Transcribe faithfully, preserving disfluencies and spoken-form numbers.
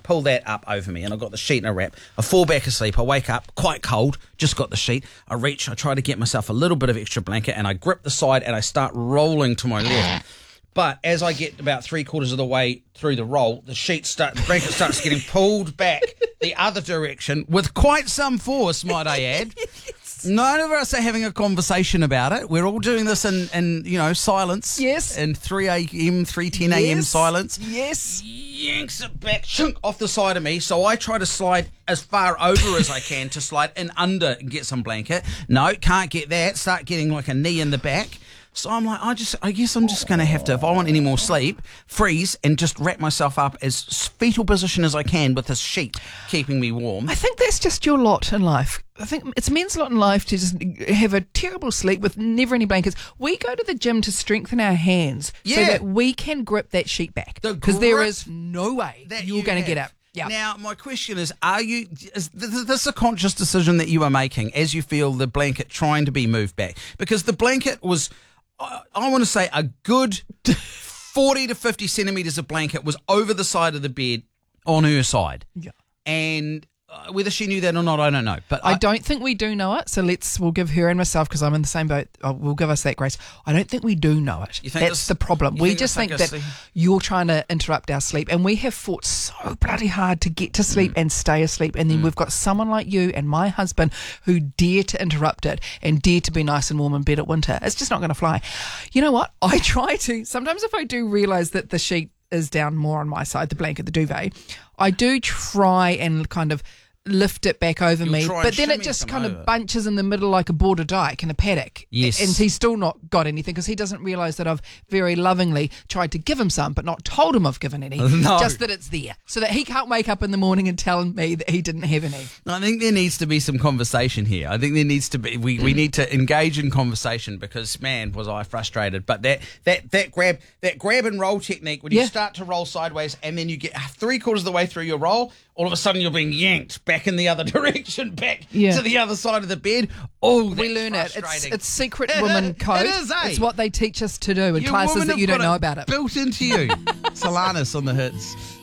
pull that up over me, and I've got the sheet in a wrap. I fall back asleep. I wake up quite cold, just got the sheet. I reach, I try to get myself a little bit of extra blanket, and I grip the side and I start rolling to my left. But as I get about three quarters of the way through the roll, the sheet start, the blanket starts getting pulled back the other direction with quite some force, might I add. None of us are having a conversation about it. We're all doing this in, in you know, silence. Yes. In three a.m., three ten a.m. Yes. silence. Yes. Yanks it back, shunk, off the side of me. So I try to slide as far over as I can to slide in under and get some blanket. No, can't get that. Start getting like a knee in the back. So I'm like, I just, I guess I'm just going to have to, if I want any more sleep, freeze and just wrap myself up as fetal position as I can with this sheet keeping me warm. I think that's just your lot in life. I think it's men's lot in life to just have a terrible sleep with never any blankets. We go to the gym to strengthen our hands Yeah. so that we can grip that sheet back. The Because there grip is no way that you're you going to get have. up. Yeah. Now, my question is, are you, is th- this a conscious decision that you are making as you feel the blanket trying to be moved back? Because the blanket was, I, I want to say a good forty to fifty centimetres of blanket was over the side of the bed on her side. Yeah. And uh, whether she knew that or not, I don't know. But I, I, don't think we do know it, so let's, we'll give her and myself, because I'm in the same boat, uh, we'll give us that grace. I don't think we do know it. You think That's this- the problem. you We think just this think like that a sleep- you're trying to interrupt our sleep, and we have fought so bloody hard to get to sleep and stay asleep, and then we've got someone like you and my husband who dare to interrupt it and dare to be nice and warm in bed at winter. It's just not going to fly. You know what? I try to, sometimes if I do realise that the sheet is down more on my side, the blanket, the duvet, I do try and kind of lift it back over You'll me, try and but then it shimmy just some kind over. of bunches in the middle like a border dyke in a paddock. Yes. And he's still not got anything because he doesn't realise that I've very lovingly tried to give him some but not told him I've given any, No. just that it's there so that he can't wake up in the morning and tell me that he didn't have any. I think there needs to be some conversation here. I think there needs to be, we, we need to engage in conversation because, man, was I frustrated. But that that that grab that grab and roll technique, when you Yeah. start to roll sideways and then you get three quarters of the way through your roll, all of a sudden you're being yanked back in the other direction, back Yeah. to the other side of the bed. Oh, We that's learn it. It's, frustrating. it's secret woman code. It is, eh? It's what they teach us to do in You classes women that have you don't got know about it. built into you. Solanus on the hits.